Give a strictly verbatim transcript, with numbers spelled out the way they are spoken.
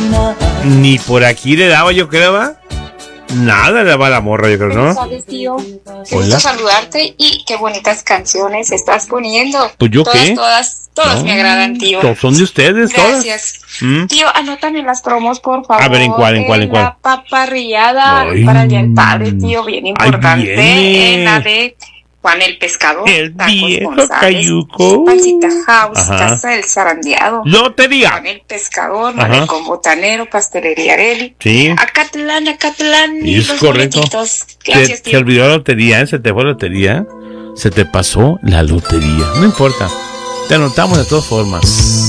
Ni por aquí le daba, yo creo, ¿va? Nada le daba la morra, yo creo, ¿no? ¿Sabes, tío? Qué Hola. gusto saludarte y qué bonitas canciones estás poniendo. Pues yo todas, qué. Todas, todas No, me agradan, tío. to- Son de ustedes, Gracias. ¿Mm? Tío, anótame las promos, por favor. A ver, ¿en cuál, en cuál, en cuál? La paparrillada Ay. para el Día del Padre, tío, bien importante. viene. En la de Juan el Pescador, El Tacos viejo González, cayuco. Pancita House, Ajá. Casa del Zarandeado, Lotería. Juan el Pescador, Ajá. Malecón Botanero, Pastelería Areli, Sí. Acatlán, Acatlán, y Es los correcto. boletitos. Se, Gracias, se tío. olvidó la lotería, ¿eh? Se te fue la lotería. Se te pasó la lotería. No importa. Te anotamos de todas formas.